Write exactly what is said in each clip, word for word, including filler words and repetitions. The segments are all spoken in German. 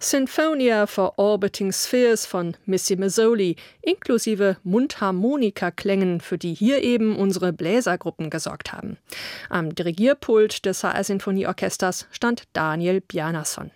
Sinfonia for Orbiting Spheres von Missy Mazzoli, inklusive Mundharmonikaklängen, für die hier eben unsere Bläsergruppen gesorgt haben. Am Dirigierpult des H R-Sinfonieorchesters stand Daniel Bjarnason.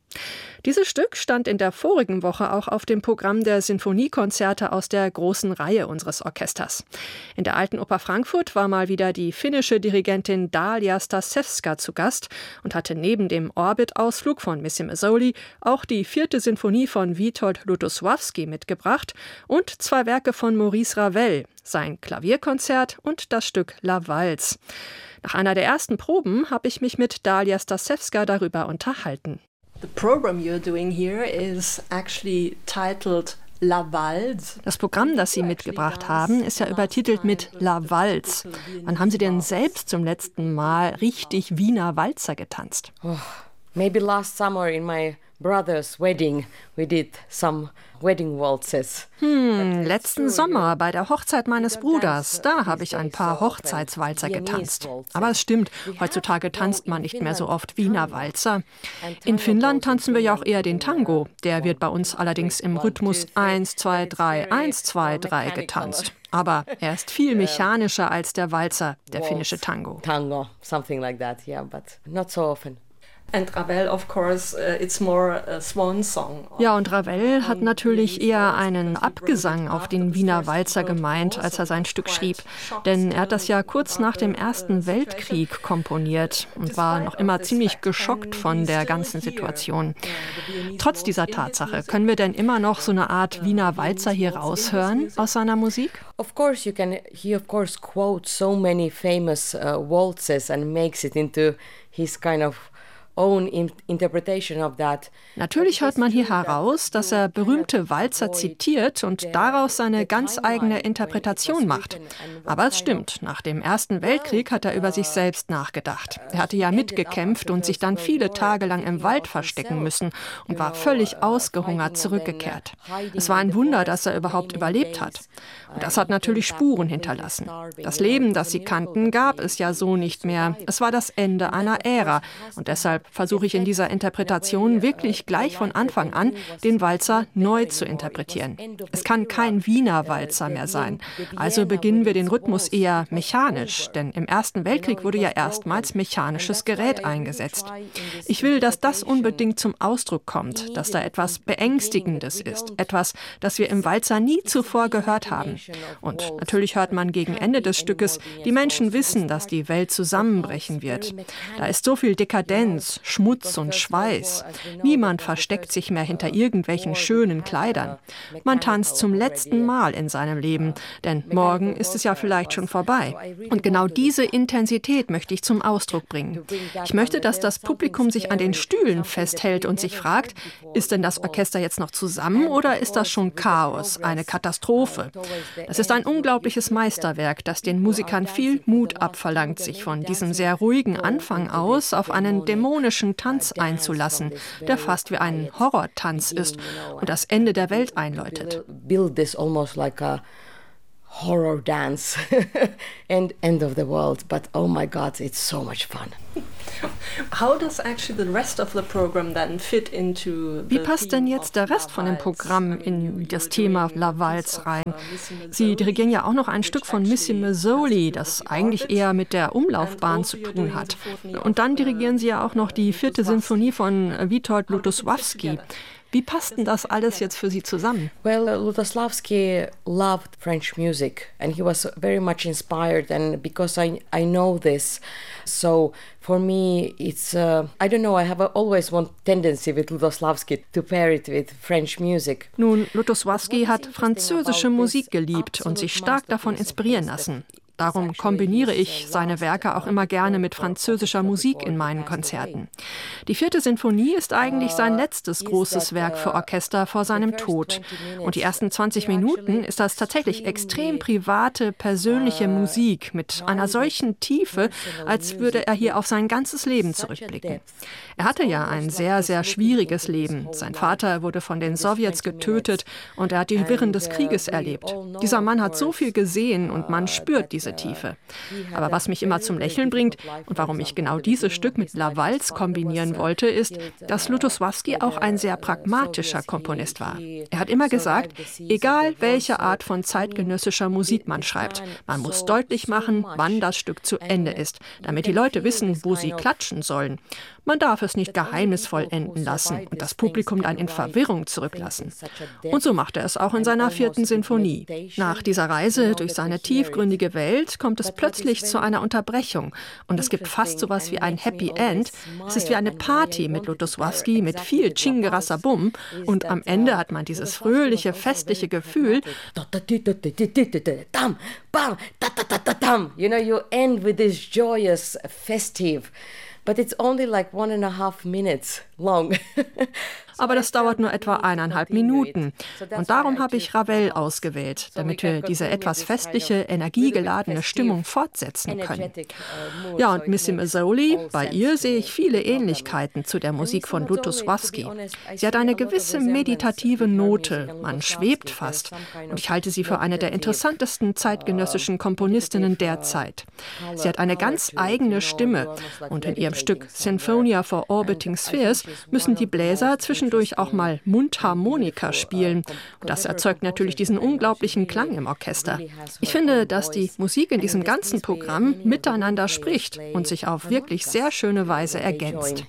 Dieses Stück stand in der vorigen Woche auch auf dem Programm der Sinfoniekonzerte aus der großen Reihe unseres Orchesters. In der Alten Oper Frankfurt war mal wieder die finnische Dirigentin Dalia Stasewska zu Gast und hatte neben dem Orbit-Ausflug von Missy Mazzoli auch die vierte Sinfonie von Witold Lutosławski mitgebracht und zwei Werke von Maurice Ravel, sein Klavierkonzert und das Stück La Valse. Nach einer der ersten Proben habe ich mich mit Dalia Stasewska darüber unterhalten. The program you're doing here is actually titled La Valse. Das Programm, das Sie mitgebracht haben, ist ja übertitelt mit La Valse. Wann haben Sie denn selbst zum letzten Mal richtig Wiener Walzer getanzt? Oh, maybe last summer in my brother's wedding we did some wedding waltzes. Hm, letzten Sommer bei der Hochzeit meines Bruders, da habe ich ein paar Hochzeitswalzer getanzt. Aber es stimmt, heutzutage tanzt man nicht mehr so oft Wiener Walzer. In Finnland tanzen wir ja auch eher den Tango. Der wird bei uns allerdings im Rhythmus eins, zwei, drei, eins, zwei, drei getanzt. Aber er ist viel mechanischer als der Walzer, der finnische Tango. Tango, something like that, yeah, but not so often. And Ravel, of course, uh, it's more a swan song. Ja, und Ravel hat natürlich eher einen Abgesang auf den Wiener Walzer gemeint, als er sein Stück schrieb. Denn er hat das ja kurz nach dem Ersten Weltkrieg komponiert und war noch immer ziemlich geschockt von der ganzen Situation. Trotz dieser Tatsache, können wir denn immer noch so eine Art Wiener Walzer hier raushören aus seiner Musik? Of course, you can. He of course quotes so many famous uh, waltzes and makes it into his kind of own interpretation of that. Natürlich hört man hier heraus, dass er berühmte Walzer zitiert und daraus seine ganz eigene Interpretation macht. Aber es stimmt, nach dem Ersten Weltkrieg hat er über sich selbst nachgedacht. Er hatte ja mitgekämpft und sich dann viele Tage lang im Wald verstecken müssen und war völlig ausgehungert zurückgekehrt. Es war ein Wunder, dass er überhaupt überlebt hat. Und das hat natürlich Spuren hinterlassen. Das Leben, das sie kannten, gab es ja so nicht mehr. Es war das Ende einer Ära und deshalb versuche ich in dieser Interpretation wirklich gleich von Anfang an, den Walzer neu zu interpretieren. Es kann kein Wiener Walzer mehr sein. Also beginnen wir den Rhythmus eher mechanisch, denn im Ersten Weltkrieg wurde ja erstmals mechanisches Gerät eingesetzt. Ich will, dass das unbedingt zum Ausdruck kommt, dass da etwas Beängstigendes ist, etwas, das wir im Walzer nie zuvor gehört haben. Und natürlich hört man gegen Ende des Stückes, die Menschen wissen, dass die Welt zusammenbrechen wird. Da ist so viel Dekadenz, Schmutz und Schweiß. Niemand versteckt sich mehr hinter irgendwelchen schönen Kleidern. Man tanzt zum letzten Mal in seinem Leben, denn morgen ist es ja vielleicht schon vorbei. Und genau diese Intensität möchte ich zum Ausdruck bringen. Ich möchte, dass das Publikum sich an den Stühlen festhält und sich fragt, ist denn das Orchester jetzt noch zusammen oder ist das schon Chaos, eine Katastrophe? Das ist ein unglaubliches Meisterwerk, das den Musikern viel Mut abverlangt, sich von diesem sehr ruhigen Anfang aus auf einen dämonischen Tanz einzulassen, der fast wie ein Horrortanz ist und das Ende der Welt einläutet. Build this almost like a horror dance and end of the world, but oh my God, it's so much fun. How does actually the rest of the program then fit into? Wie passt denn jetzt der Rest von dem Programm in das Thema La Valse rein? Sie dirigieren ja auch noch ein Stück von Missy Mazzoli, das eigentlich eher mit der Umlaufbahn zu tun hat. Und dann dirigieren Sie ja auch noch die vierte Sinfonie von Witold Lutosławski. Wie passt denn das alles jetzt für Sie zusammen? Well, Lutosławski loved French music and he was very much inspired, and because I I know this, so for me it's uh, I don't know, I have a, always one tendency with Lutosławski to pair it with French music. Nun, Lutosławski hat französische Musik geliebt und sich stark davon inspirieren lassen. Darum kombiniere ich seine Werke auch immer gerne mit französischer Musik in meinen Konzerten. Die vierte Sinfonie ist eigentlich sein letztes großes Werk für Orchester vor seinem Tod. Und die ersten zwanzig Minuten ist das tatsächlich extrem private, persönliche Musik mit einer solchen Tiefe, als würde er hier auf sein ganzes Leben zurückblicken. Er hatte ja ein sehr, sehr schwieriges Leben. Sein Vater wurde von den Sowjets getötet und er hat die Wirren des Krieges erlebt. Dieser Mann hat so viel gesehen und man spürt diese diese Tiefe. Aber was mich immer zum Lächeln bringt und warum ich genau dieses Stück mit La Valse kombinieren wollte, ist, dass Lutosławski auch ein sehr pragmatischer Komponist war. Er hat immer gesagt, egal welche Art von zeitgenössischer Musik man schreibt, man muss deutlich machen, wann das Stück zu Ende ist, damit die Leute wissen, wo sie klatschen sollen. Man darf es nicht geheimnisvoll enden lassen und das Publikum dann in Verwirrung zurücklassen. Und so macht er es auch in seiner vierten Sinfonie. Nach dieser Reise durch seine tiefgründige Welt kommt es plötzlich zu einer Unterbrechung und es gibt fast sowas wie ein Happy End. Es ist wie eine Party mit Lutosławski, mit viel Chingerasabum und am Ende hat man dieses fröhliche, festliche Gefühl. You know, you end with this joyous, festive. But it's only like one and a half minutes long. Aber das dauert nur etwa eineinhalb Minuten. Und darum habe ich Ravel ausgewählt, damit wir diese etwas festliche, energiegeladene Stimmung fortsetzen können. Ja, und Missy Mazzoli, bei ihr sehe ich viele Ähnlichkeiten zu der Musik von Lutosławski. Sie hat eine gewisse meditative Note, man schwebt fast. Und ich halte sie für eine der interessantesten zeitgenössischen Komponistinnen der Zeit. Sie hat eine ganz eigene Stimme. Und in ihrem Stück Sinfonia for Orbiting Spheres müssen die Bläser zwischen durch auch mal Mundharmonika spielen. Und das erzeugt natürlich diesen unglaublichen Klang im Orchester. Ich finde, dass die Musik in diesem ganzen Programm miteinander spricht und sich auf wirklich sehr schöne Weise ergänzt.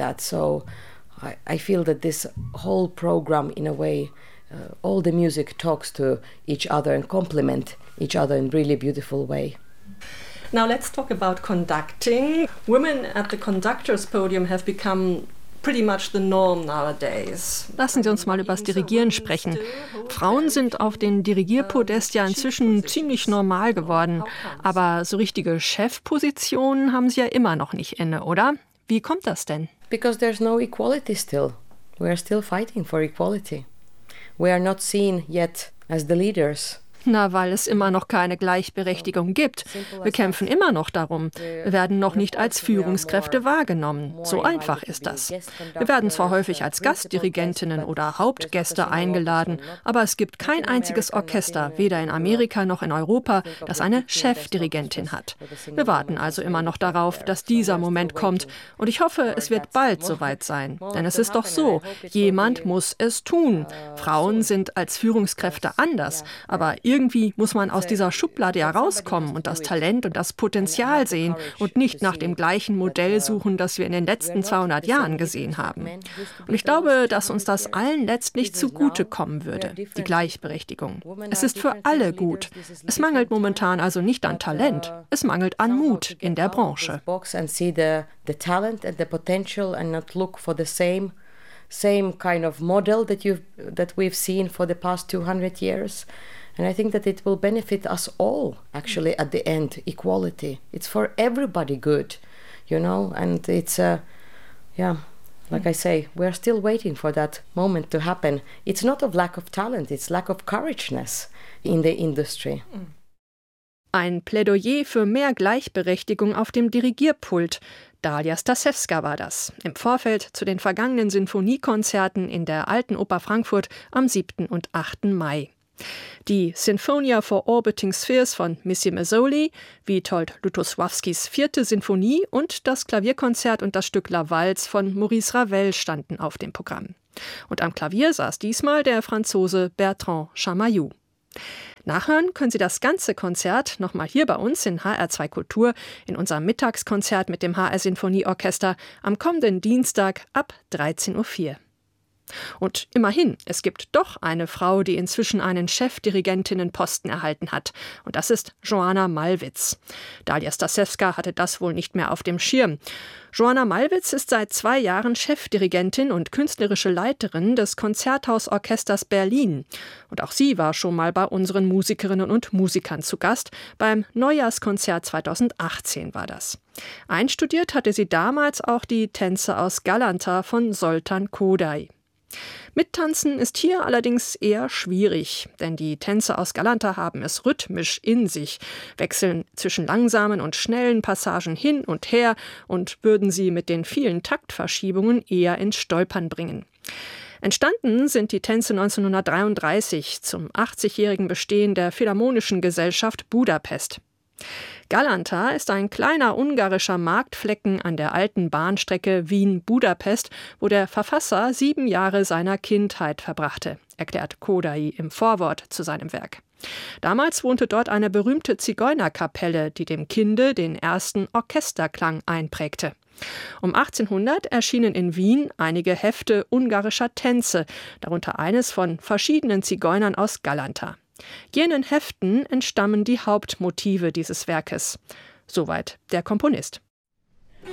I feel that this whole program, in a way, uh, all the music talks to each other and complement each other in a really beautiful way. Now let's talk about conducting. Women at the conductor's podium have become pretty much the norm nowadays. Lassen Sie uns mal über das Dirigieren sprechen. Frauen sind auf den Dirigierpodest ja inzwischen ziemlich normal geworden. Aber so richtige Chefpositionen haben sie ja immer noch nicht inne, oder? Wie kommt das denn? Because there's no equality still. We are still fighting for equality. We are not seen yet as the leaders. Na, weil es immer noch keine Gleichberechtigung gibt. Wir kämpfen immer noch darum. Wir werden noch nicht als Führungskräfte wahrgenommen. So einfach ist das. Wir werden zwar häufig als Gastdirigentinnen oder Hauptgäste eingeladen, aber es gibt kein einziges Orchester, weder in Amerika noch in Europa, das eine Chefdirigentin hat. Wir warten also immer noch darauf, dass dieser Moment kommt. Und ich hoffe, es wird bald soweit sein. Denn es ist doch so, jemand muss es tun. Frauen sind als Führungskräfte anders, aber irgendwie muss man aus dieser Schublade herauskommen und das Talent und das Potenzial sehen und nicht nach dem gleichen Modell suchen, das wir in den letzten zweihundert Jahren gesehen haben. Und ich glaube, dass uns das allen letztlich zugutekommen würde, die Gleichberechtigung. Es ist für alle gut. Es mangelt momentan also nicht an Talent, es mangelt an Mut in der Branche. Same kind of model that you've that we've seen for the past two hundred years. And I think that it will benefit us all, actually, at the end, equality. It's for everybody good, you know, and it's, uh, yeah, like I say, we're still waiting for that moment to happen. It's not of lack of talent, it's lack of courageousness in the industry. Ein Plädoyer für mehr Gleichberechtigung auf dem Dirigierpult. Dalia Stasewska war das, im Vorfeld zu den vergangenen Sinfoniekonzerten in der Alten Oper Frankfurt am siebten und achten Mai. Die Sinfonia for Orbiting Spheres von Missy Mazzoli, Witold Lutosławskis vierte Sinfonie und das Klavierkonzert und das Stück La Valse von Maurice Ravel standen auf dem Programm. Und am Klavier saß diesmal der Franzose Bertrand Chamayou. Nachhören können Sie das ganze Konzert nochmal hier bei uns in H R zwei Kultur in unserem Mittagskonzert mit dem H R Sinfonieorchester am kommenden Dienstag ab dreizehn Uhr vier. Und immerhin, es gibt doch eine Frau, die inzwischen einen Chefdirigentinnenposten erhalten hat. Und das ist Joanna Malwitz. Dalia Stasewska hatte das wohl nicht mehr auf dem Schirm. Joanna Malwitz ist seit zwei Jahren Chefdirigentin und künstlerische Leiterin des Konzerthausorchesters Berlin. Und auch sie war schon mal bei unseren Musikerinnen und Musikern zu Gast. Beim Neujahrskonzert zweitausendachtzehn war das. Einstudiert hatte sie damals auch die Tänze aus Galanta von Zoltán Kodály. Mittanzen ist hier allerdings eher schwierig, denn die Tänze aus Galanta haben es rhythmisch in sich, wechseln zwischen langsamen und schnellen Passagen hin und her und würden sie mit den vielen Taktverschiebungen eher ins Stolpern bringen. Entstanden sind die Tänze neunzehnhundertdreiunddreißig zum achtzigjährigen Bestehen der Philharmonischen Gesellschaft Budapest. Galanta ist ein kleiner ungarischer Marktflecken an der alten Bahnstrecke Wien-Budapest, wo der Verfasser sieben Jahre seiner Kindheit verbrachte, erklärt Kodai im Vorwort zu seinem Werk. Damals wohnte dort eine berühmte Zigeunerkapelle, die dem Kinde den ersten Orchesterklang einprägte. Um achtzehnhundert erschienen in Wien einige Hefte ungarischer Tänze, darunter eines von verschiedenen Zigeunern aus Galanta. Jenen Heften entstammen die Hauptmotive dieses Werkes. Soweit der Komponist.